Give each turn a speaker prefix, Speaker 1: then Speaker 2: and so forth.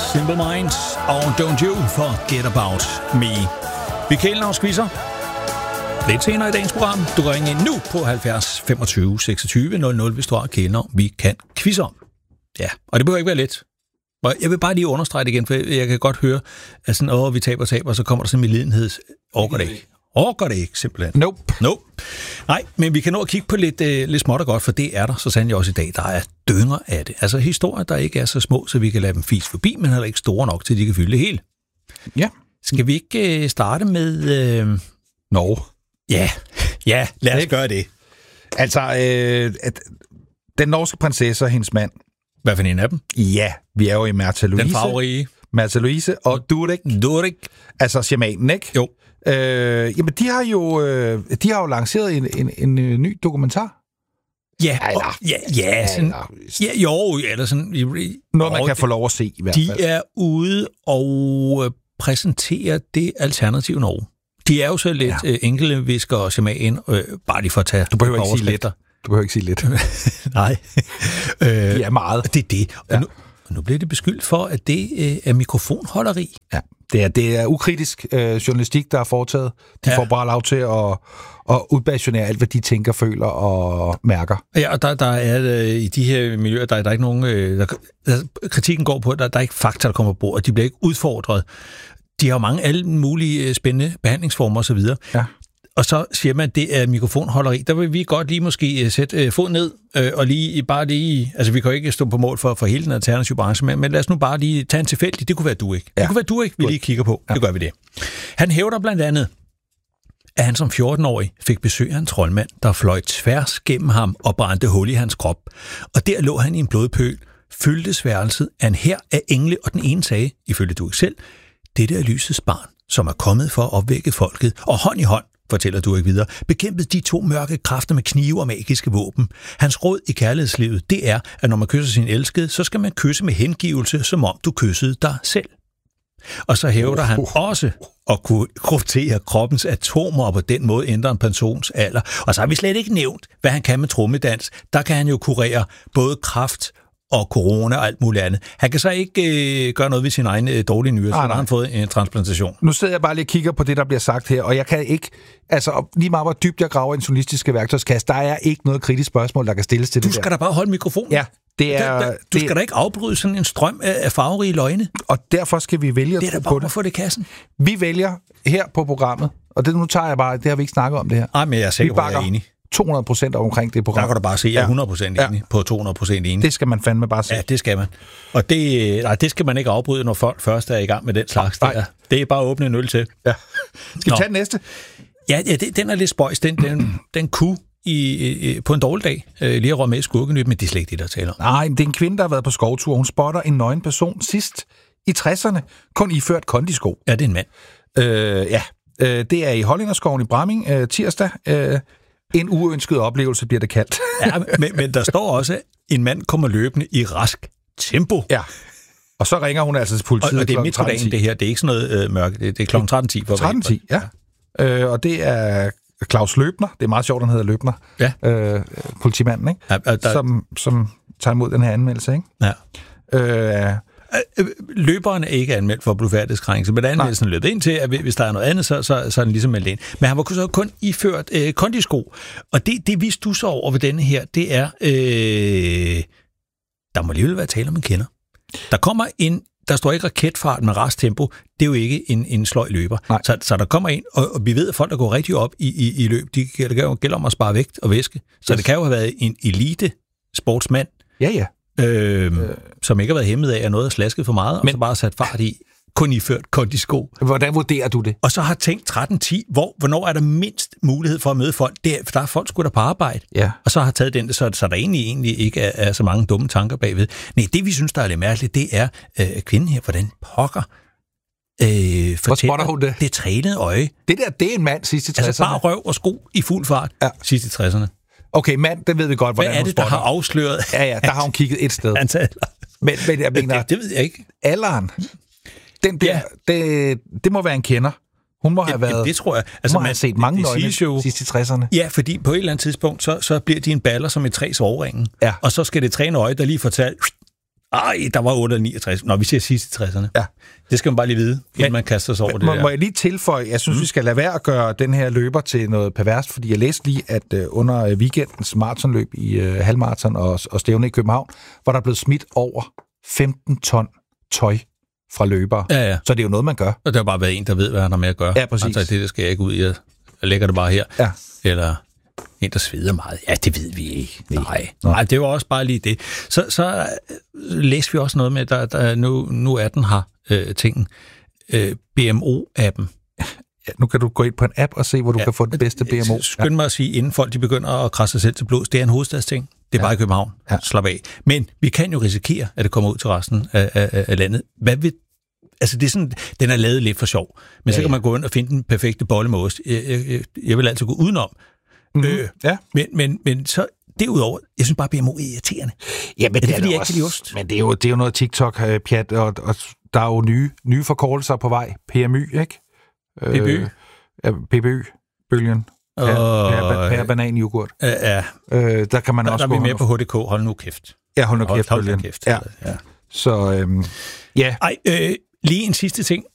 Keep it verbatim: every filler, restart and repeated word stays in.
Speaker 1: Simple Minds og Don't You Forget About Me. Vi kæler og quizzer. Lidt senere i dagens program. Du kan ringe ind nu på halvfjerds femogtyve seksogtyve nul nul, hvis du har kæler, vi kan quizze om. Ja, og det behøver ikke være let. Jeg vil bare lige understrege det igen, for jeg kan godt høre, at sådan, åh, vi taber og taber, og så kommer der sådan en medlidenhed. Orker det ikke. Orker det ikke, simpelthen.
Speaker 2: Nope.
Speaker 1: Nope. Nej, men vi kan nå at kigge på lidt, øh, lidt småt og godt, for det er der så sandelig også i dag. Der er dynger af det. Altså historier, der ikke er så små, så vi kan lade dem fise forbi, men heller ikke store nok, til de kan fylde det hele.
Speaker 2: Ja.
Speaker 1: Skal vi ikke øh, starte med... Øh...
Speaker 2: Nå.
Speaker 1: Ja, ja, lad os gøre det.
Speaker 2: Altså, øh, at den norske prinsesse og hendes mand.
Speaker 1: Hvad for en af dem?
Speaker 2: Ja, vi er jo i Märtha Louise.
Speaker 1: Den farverige.
Speaker 2: Märtha Louise og Durek.
Speaker 1: Durek.
Speaker 2: Altså shamanen, ikke?
Speaker 1: Jo.
Speaker 2: Øh, jamen, de har jo, øh, de har jo lanceret en, en, en, en ny dokumentar.
Speaker 1: Ja, og, ja, ja, sådan, ja, jo, eller sådan...
Speaker 2: Noget, man kan få lov at se, i hvert fald.
Speaker 1: De er ude og øh, præsentere det alternative Norge. De er jo så lidt ja. øh, enkeltvisker og shamanen, øh, bare de får tage...
Speaker 2: Du behøver ikke sige lidt. Du behøver ikke sige lidt.
Speaker 1: Nej. øh,
Speaker 2: de er meget.
Speaker 1: Det er det. Og, ja. nu, og nu bliver det beskyldt for, at det øh, er mikrofonholderi.
Speaker 2: Ja, det er, det er ukritisk øh, journalistik, der er foretaget. De ja. får bare lov til at, at udbasionere alt, hvad de tænker, føler og mærker.
Speaker 1: Ja, og der, der er øh, i de her miljøer, der, der er ikke nogen... Øh, der, der, kritikken går på, at der, der er ikke fakta, der kommer på bordet. De bliver ikke udfordret. De har jo mange alle mulige spændende behandlingsformer osv.
Speaker 2: Ja.
Speaker 1: Og så siger man, at det er mikrofonholderi. Der vil vi godt lige måske sætte fod ned, øh, og lige bare lige... Altså, vi kan jo ikke stå på mål for, for hele den alternative branche, men, men lad os nu bare lige tage en tilfældig. Det kunne være du ikke. Ja. Det kunne være du ikke, vi lige kigger på. Ja. Det gør vi det. Han hævder blandt andet, at han som fjorten-årig fik besøg af en troldmand, der fløj tværs gennem ham og brændte hul i hans krop. Og der lå han i en blodpøl, fyldtes værelset af en hær af engle, og den ene sagde, ifølge du ikke selv, dette er lysets barn, som er kommet for at opvække folket, og hånd i hånd, fortæller du ikke videre, bekæmpede de to mørke kræfter med knive og magiske våben. Hans råd i kærlighedslivet, det er, at når man kysser sin elskede, så skal man kysse med hengivelse, som om du kyssede dig selv. Og så hævder han også at kunne kryptere kroppens atomer og på den måde ændre en persons alder. Og så har vi slet ikke nævnt, hvad han kan med trommedans. Der kan han jo kurere både kræft og corona og alt muligt andet. Han kan så ikke øh, gøre noget ved sin egen øh, dårlige nyre, så har han fået en transplantation.
Speaker 2: Nu sidder jeg bare lige og kigger på det, der bliver sagt her, og jeg kan ikke, altså lige meget hvor dybt jeg graver i en journalistiske værktøjskasse, der er ikke noget kritisk spørgsmål, der kan stilles til
Speaker 1: du
Speaker 2: det der.
Speaker 1: Du skal da bare holde mikrofonen.
Speaker 2: Ja, det er...
Speaker 1: Der, der, du
Speaker 2: det,
Speaker 1: skal da ikke afbryde sådan en strøm af, af farverige løgne.
Speaker 2: Og derfor skal vi vælge at
Speaker 1: det er da
Speaker 2: tro på
Speaker 1: det. At få det i kassen.
Speaker 2: Vi vælger her på programmet, og det nu tager jeg bare, det har vi ikke snakket om det her.
Speaker 1: Nej, men jeg er sikker på, at jeg er enig.
Speaker 2: to hundrede procent omkring det program.
Speaker 1: Der kan du bare se, at jeg er hundrede procent enig ja. på to hundrede procent enig.
Speaker 2: Det skal man fandme bare se.
Speaker 1: Ja, det skal man. Og det, nej, det skal man ikke afbryde, når folk først er i gang med den slags. Nej. Der. Det er bare at åbne en øl til.
Speaker 2: Ja. Skal vi tage den næste?
Speaker 1: Ja, ja det, den er lidt spøjs. Den, den, den kunne i, i, på en dårlig dag øh, lige at røre med i skurkenyt, men det er slet ikke det, der taler om.
Speaker 2: Nej, det er en kvinde, der har været på skovtur. Hun spotter en nøgen person sidst i tresserne, kun iført kondisko.
Speaker 1: Ja, det er en mand.
Speaker 2: Øh, ja, øh, det er i Hollænderskoven i Bramming øh, tirsdag. Øh, En uønsket oplevelse bliver det kaldt.
Speaker 1: Ja, men, men der står også, at en mand kommer løbende i rask tempo.
Speaker 2: Ja, og så ringer hun altså til politiet.
Speaker 1: Og, og det er midt på dagen, det her. Det er ikke sådan noget øh, mørke. Det, det er klokken tretten ti.
Speaker 2: tretten ti, ja. Øh, og det er Claus Løbner. Det er meget sjovt, han hedder Løbner.
Speaker 1: Ja.
Speaker 2: Øh, politimanden, ikke?
Speaker 1: Ja, der...
Speaker 2: som, som tager imod den her anmeldelse, ikke?
Speaker 1: Ja. Øh, Løberen er ikke anmeldt for blodfærdighedskrænkelse, men anmeldelsen er løbet ind til, at hvis der er noget andet, så, så, så er den ligesom meldt ind. Men han var så kun iført øh, kondisko, og det, det vi stusser over ved denne her, det er, øh, der må alligevel være tale om en kender. Der kommer en, der står ikke raketfart med rask tempo, det er jo ikke en, en sløj løber. Så, så der kommer en, og, og vi ved, at folk, der går rigtig op i, i, i løb, de, det gælder om at spare vægt og væske. Så yes. Det kan jo have været en elite sportsmand.
Speaker 2: Ja, ja.
Speaker 1: Øhm, øh. Som ikke har været hæmmet af, at noget er slasket for meget, men, og så bare sat fart i, kun iført kondisko.
Speaker 2: Hvordan vurderer du det?
Speaker 1: Og så har tænkt tretten ti, hvor, hvornår er der mindst mulighed for at møde folk? Det er, for der er folk sgu da på arbejde.
Speaker 2: Ja.
Speaker 1: Og så har taget den, så, så der egentlig, egentlig ikke er, er så mange dumme tanker bagved. Nej, det vi synes, der er lidt mærkeligt, det er øh, kvinden her, hvordan pokker øh, fortæller
Speaker 2: hun det?
Speaker 1: Det trænede øje.
Speaker 2: Det der, det er en mand sidst i tresserne.
Speaker 1: Altså bare røv og sko i fuld fart ja. sidst i tresserne.
Speaker 2: Okay, mand, det ved vi godt, hvordan
Speaker 1: Hvad er det, der har afsløret?
Speaker 2: Ja, ja, der har hun kigget et sted. Men, men jeg mener,
Speaker 1: det, det ved jeg ikke.
Speaker 2: Alderen, den der, ja. det, det må være en kender. Hun må have
Speaker 1: ja,
Speaker 2: været...
Speaker 1: Det tror jeg. Altså,
Speaker 2: hun må man, have set mange nøgne sidst i tresserne.
Speaker 1: Ja, fordi på et eller andet tidspunkt, så, så bliver de en baller som et træs overringen.
Speaker 2: Ja.
Speaker 1: Og så skal det træne øje, der lige fortælle, Ej, der var otte og niogtres. Nå, vi siger sidst i tresserne.
Speaker 2: Ja.
Speaker 1: Det skal man bare lige vide, inden
Speaker 2: Men,
Speaker 1: man kaster sig over
Speaker 2: men,
Speaker 1: det
Speaker 2: må,
Speaker 1: der.
Speaker 2: Må jeg lige tilføje, jeg synes, mm. vi skal lade være at gøre den her løber til noget perverst, fordi jeg læste lige, at uh, under weekendens maratonløb i uh, halvmaraton og, og stævne i København, var der blevet smidt over femten ton tøj fra løbere.
Speaker 1: Ja, ja.
Speaker 2: Så det er jo noget, man gør.
Speaker 1: Og der har bare været en, der ved, hvad han har med at gøre.
Speaker 2: Ja, præcis.
Speaker 1: Altså, det der skal jeg ikke ud i. Jeg lægger det bare her.
Speaker 2: Ja.
Speaker 1: Eller en, der sveder meget. Ja, det ved vi ikke. Nej. Nej, Nej det var også bare lige det. Så, så læste vi også noget med, der, der nu, nu er den her øh, tingen. Øh, B M O-appen.
Speaker 2: Ja, nu kan du gå ind på en app og se, hvor du ja, kan få den bedste B M O.
Speaker 1: Skynd mig at sige, inden folk de begynder at krasse sig selv til blods, det er en hovedstadsting. Det er ja. bare i København. Ja. Slap af. Men vi kan jo risikere, at det kommer ud til resten af, af, af landet. Hvad vil Altså, det er sådan, den er lavet lidt for sjov. Men ja, så kan man gå ind og finde den perfekte bolle med ost. Jeg, jeg, jeg vil altid gå udenom.
Speaker 2: Mm, øh, ja.
Speaker 1: men, men, men så derudover, jeg synes bare, B M O er irriterende.
Speaker 2: Ja, men
Speaker 1: er det,
Speaker 2: det er
Speaker 1: fordi
Speaker 2: det
Speaker 1: jeg
Speaker 2: også,
Speaker 1: ikke kan lide ost?
Speaker 2: Men det er jo, det er jo noget TikTok-pjat, og, og der er jo nye, nye forkortelser på vej. P M Y, ikke?
Speaker 1: P B Y?
Speaker 2: Øh, P B Y-bølgen. Per banan yoghurt.
Speaker 1: Ja.
Speaker 2: Øh, der kan man
Speaker 1: der,
Speaker 2: også
Speaker 1: der er vi mere på H D K. Hold nu kæft.
Speaker 2: Ja, hold nu kæft.
Speaker 1: Hold, hold nu kæft.
Speaker 2: Ja. Ja. Så, øhm, ja.
Speaker 1: Ej, øh, lige en sidste ting.